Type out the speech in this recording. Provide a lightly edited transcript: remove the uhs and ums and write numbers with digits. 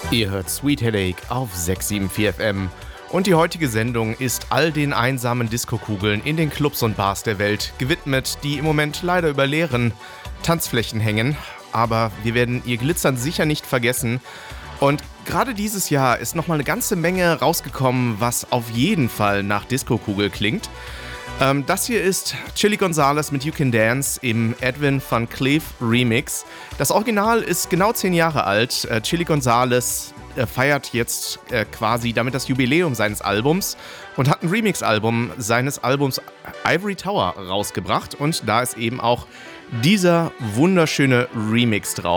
Ihr hört Sweet Headache auf 674 FM und die heutige Sendung ist all den einsamen Diskokugeln in den Clubs und Bars der Welt gewidmet, die im Moment leider über leeren Tanzflächen hängen. Aber wir werden ihr Glitzern sicher nicht vergessen. Und gerade dieses Jahr ist nochmal eine ganze Menge rausgekommen, was auf jeden Fall nach Diskokugel klingt. Das hier ist Chilly Gonzales mit You Can Dance im Edwin van Cleef Remix. Das Original ist genau 10 Jahre alt. Chilly Gonzales feiert jetzt quasi damit das Jubiläum seines Albums und hat ein Remix-Album seines Albums Ivory Tower rausgebracht. Und da ist eben auch dieser wunderschöne Remix drauf.